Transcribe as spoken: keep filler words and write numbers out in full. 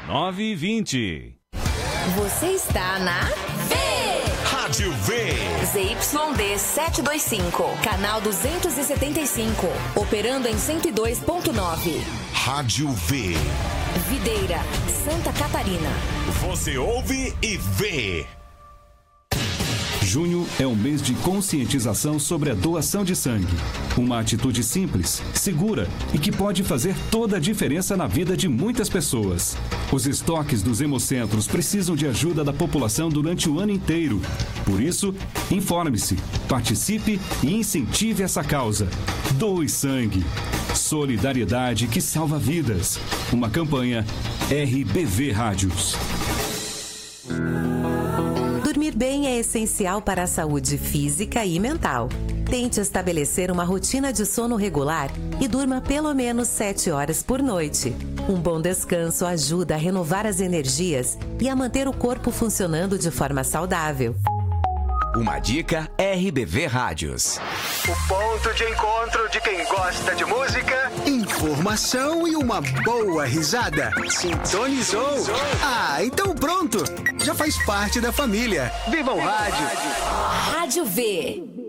nove e vinte. Você está na V. Rádio V. Z Y D setecentos e vinte e cinco, canal duzentos e setenta e cinco, operando em cento e dois ponto nove. Rádio V. Videira, Santa Catarina. Você ouve e vê. Junho é um mês de conscientização sobre a doação de sangue. Uma atitude simples, segura e que pode fazer toda a diferença na vida de muitas pessoas. Os estoques dos hemocentros precisam de ajuda da população durante o ano inteiro. Por isso, informe-se, participe e incentive essa causa. Doe sangue. Solidariedade que salva vidas. Uma campanha R B V Rádios. Dormir bem é essencial para a saúde física e mental. Tente estabelecer uma rotina de sono regular e durma pelo menos sete horas por noite. Um bom descanso ajuda a renovar as energias e a manter o corpo funcionando de forma saudável. Uma dica R B V Rádios. O ponto de encontro de quem gosta de música, informação e uma boa risada. Sintonizou? Ah, então pronto! Já faz parte da família. Viva o rádio! Rádio V.